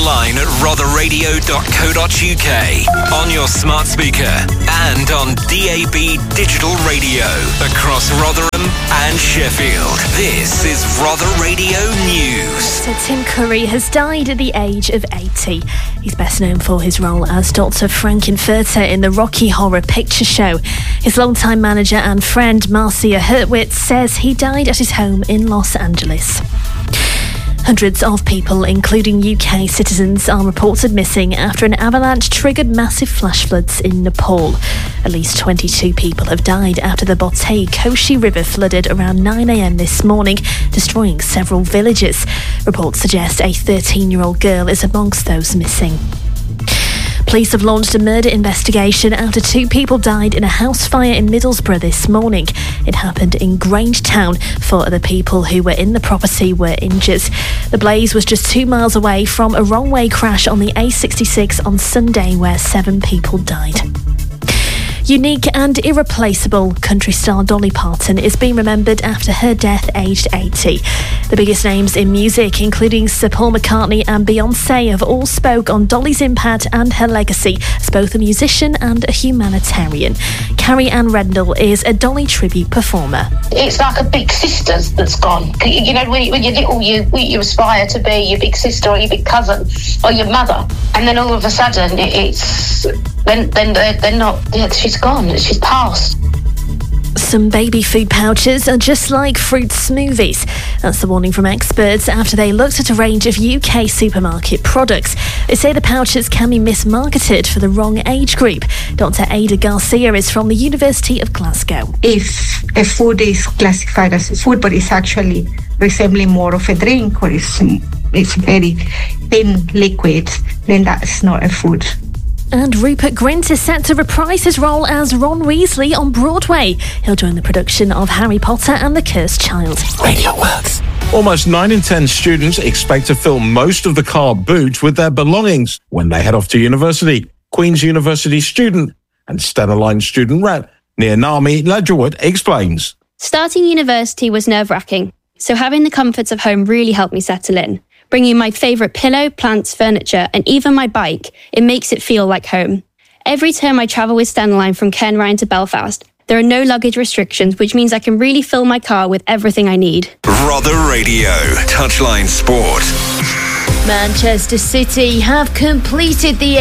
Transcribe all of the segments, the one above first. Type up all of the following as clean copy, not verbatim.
online at rotherradio.co.uk, on your smart speaker, and on DAB digital radio across Rotherham and Sheffield. This is Rother Radio News. So Tim Curry has died at the age of 80. He's best known for his role as Dr. Frankenfurter in the Rocky Horror Picture Show. His longtime manager and friend Marcia Hurtwitz says he died at his home in Los Angeles. Hundreds of people, including UK citizens, are reported missing after an avalanche triggered massive flash floods in Nepal. At least 22 people have died after the Botei Koshi River flooded around 9 a.m. this morning, destroying several villages. Reports suggest a 13-year-old girl is amongst those missing. Police have launched a murder investigation after 2 people died in a house fire in Middlesbrough this morning. It happened in Grangetown. 4 other people who were in the property were injured. The blaze was just 2 miles away from a wrong-way crash on the A66 on Sunday where 7 people died. Unique and irreplaceable country star Dolly Parton is being remembered after her death aged 80. The biggest names in music, including Sir Paul McCartney and Beyoncé, have all spoke on Dolly's impact and her legacy as both a musician and a humanitarian. Carrie Ann Rendell is a Dolly tribute performer. It's like a big sister that's gone. You know, when you're little, you aspire to be your big sister or your big cousin or your mother, and then all of a sudden they're not. She's gone. She's passed. Some baby food pouches are just like fruit smoothies. That's the warning from experts after they looked at a range of UK supermarket products. They say the pouches can be mismarketed for the wrong age group. Dr. Ada Garcia is from the University of Glasgow. If a food is classified as a food but it's actually resembling more of a drink, or it's very thin liquid, then that's not a food. And Rupert Grint is set to reprise his role as Ron Weasley on Broadway. He'll join the production of Harry Potter and the Cursed Child. Radio Works. Almost 9 in 10 students expect to fill most of the car boot with their belongings when they head off to university. Queen's University student and Stena Line student rep Nami Ledgerwood explains. Starting university was nerve-wracking, so having the comforts of home really helped me settle in. Bringing my favourite pillow, plants, furniture, and even my bike, it makes it feel like home. Every term I travel with Stena Line from Cairnryan to Belfast, there are no luggage restrictions, which means I can really fill my car with everything I need. Rother Radio, Touchline Sport. Manchester City have completed the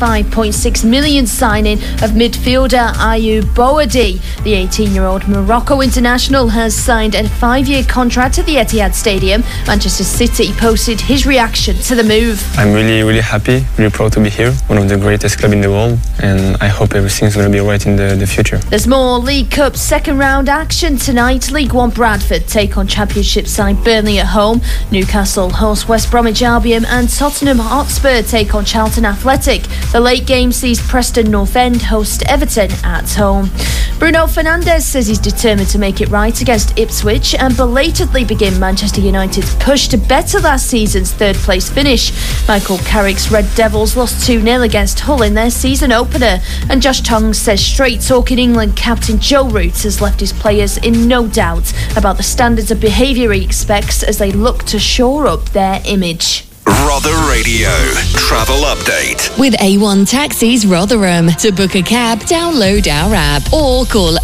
£85.6 million signing of midfielder Ayoub Boadi. The 18-year-old Morocco international has signed a 5-year contract at the Etihad Stadium. Manchester City posted his reaction to the move. I'm really happy, really proud to be here. One of the greatest clubs in the world, and I hope everything's going to be right in the future. There's more League Cup second round action tonight. League One Bradford take on Championship side Burnley at home. Newcastle host West Bromwich Albion and Tottenham Hotspur take on Charlton Athletic. The late game sees Preston North End host Everton at home. Bruno Fernandes says he's determined to make it right against Ipswich and belatedly begin Manchester United's push to better last season's third-place finish. Michael Carrick's Red Devils lost 2-0 against Hull in their season opener, and Josh Tongue says straight-talking England captain Joe Root has left his players in no doubt about the standards of behaviour he expects as they look to shore up their image. Rother Radio Travel Update. With A1 Taxis Rotherham. To book a cab, download our app or call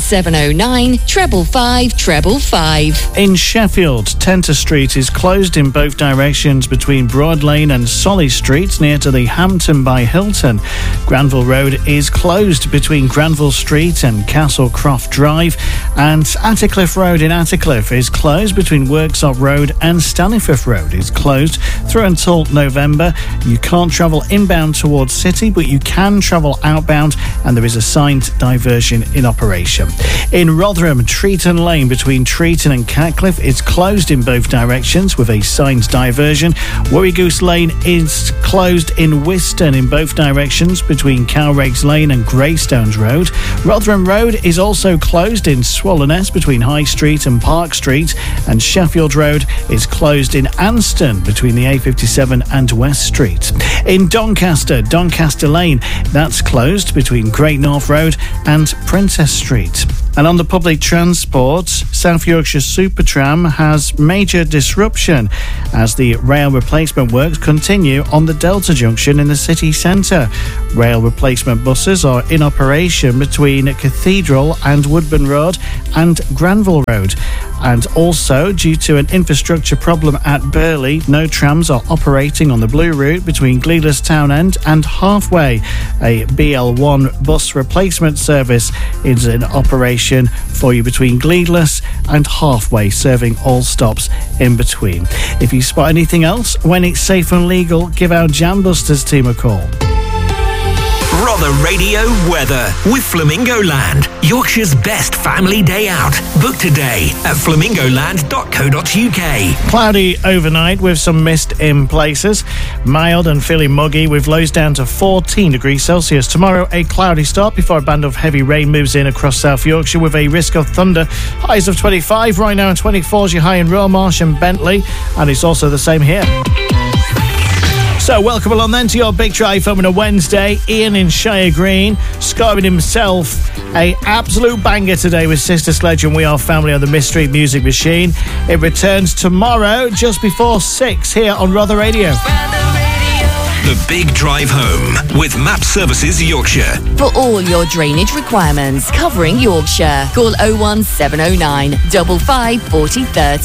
01709 555 555. In Sheffield, Tenter Street is closed in both directions between Broad Lane and Solly Street near to the Hampton by Hilton. Granville Road is closed between Granville Street and Castlecroft Drive, and Attercliffe Road in Attercliffe is closed between Worksop Road and Stanyforth Road is closed through until November. You can't travel inbound towards City, but you can travel outbound, and there is a signed diversion in operation. In Rotherham, Treaton Lane between Treaton and Catcliffe is closed in both directions with a signed diversion. Worrygoose Lane is closed in Wiston in both directions between Cowrakes Lane and Greystones Road. Rotherham Road is also closed in Swallownest between High Street and Park Street, and Sheffield Road is closed in Anston between the A52 57 and West Street. In Doncaster, Doncaster Lane, that's closed between Great North Road and Princess Street. And on the public transport, South Yorkshire Supertram has major disruption as the rail replacement works continue on the Delta Junction in the city centre. Rail replacement buses are in operation between Cathedral and Woodburn Road and Granville Road. And also, due to an infrastructure problem at Burley, no trams are operating on the Blue Route between Gleadless Town End and Halfway. A BL1 bus replacement service is in operation for you between Gleadless and Halfway, serving all stops in between. If you spot anything else, when it's safe and legal, give our Jambusters team a call. Rother Radio weather with Flamingo Land, Yorkshire's best family day out. Book today at flamingoland.co.uk. Cloudy overnight with some mist in places. Mild and feeling muggy with lows down to 14 degrees Celsius. Tomorrow, a cloudy start before a band of heavy rain moves in across South Yorkshire with a risk of thunder. Highs of 25 right now, and 24 is your high in Romarsh and Bentley, and it's also the same here. So welcome along then to your Big Drive home on a Wednesday. Ian in Shire Green scoring himself a absolute banger today with Sister Sledge and We Are Family on the Mystery Music Machine. It returns tomorrow just before 6 here on Rother Radio. The Big Drive Home with Map Services Yorkshire. For all your drainage requirements covering Yorkshire, call 01709 55 40 30.